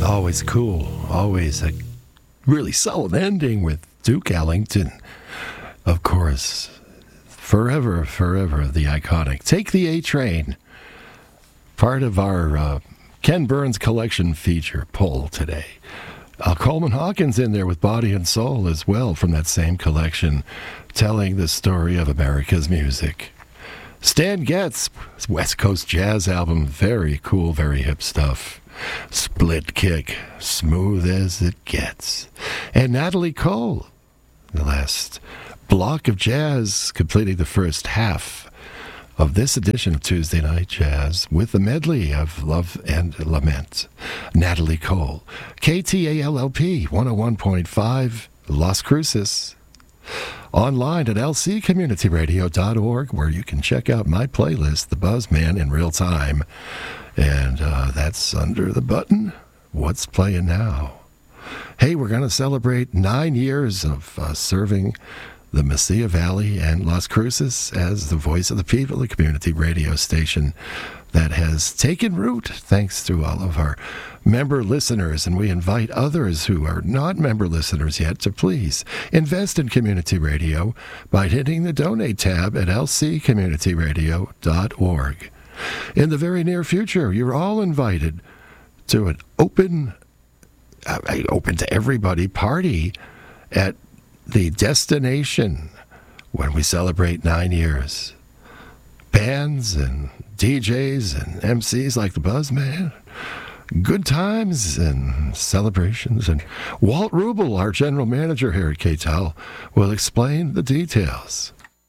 Always cool. Always a really solid ending with Duke Ellington. Of course, forever, the iconic Take the A Train. Part of our Ken Burns collection feature poll today. Coleman Hawkins in there with Body and Soul as well from that same collection, telling the story of America's music. Stan Getz, West Coast Jazz album, very cool, very hip stuff. Split Kick, smooth as it gets. And Natalie Cole, the last block of jazz, completing the first half of this edition of Tuesday Night Jazz with a medley of Love and Lament. Natalie Cole, KTALLP 101.5, Las Cruces. Online at lccommunityradio.org, where you can check out my playlist, The Buzzman, in real time. And that's under the button, What's Playing Now? Hey, we're going to celebrate 9 years of serving the Mesilla Valley and Las Cruces as the voice of the people, the community radio station that has taken root thanks to all of our member listeners. And we invite others who are not member listeners yet to please invest in community radio by hitting the donate tab at lccommunityradio.org. In the very near future, you're all invited to an open to everybody party at the Destination when we celebrate 9 years. Bands and DJs and MCs like the Buzzman, good times and celebrations. And Walt Rubel, our general manager here at KTAL, will explain the details.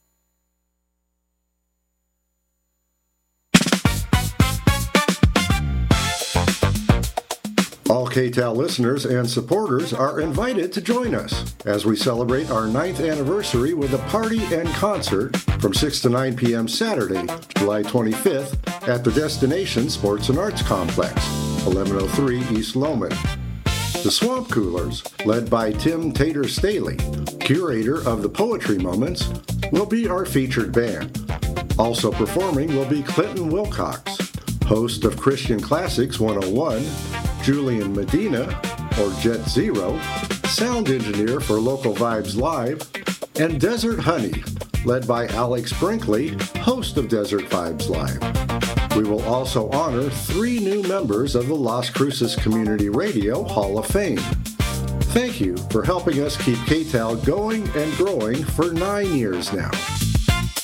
All KTAL listeners and supporters are invited to join us as we celebrate our 9th anniversary with a party and concert from 6 to 9 p.m. Saturday, July 25th at the Destination Sports and Arts Complex, 1103 East Lowman. The Swamp Coolers, led by Tim Tater Staley, curator of the Poetry Moments, will be our featured band. Also performing will be Clinton Wilcox, host of Christian Classics 101, Julian Medina, or Jet Zero, sound engineer for Local Vibes Live, and Desert Honey, led by Alex Brinkley, host of Desert Vibes Live. We will also honor 3 new members of the Las Cruces Community Radio Hall of Fame. Thank you for helping us keep KTAL going and growing for 9 years now.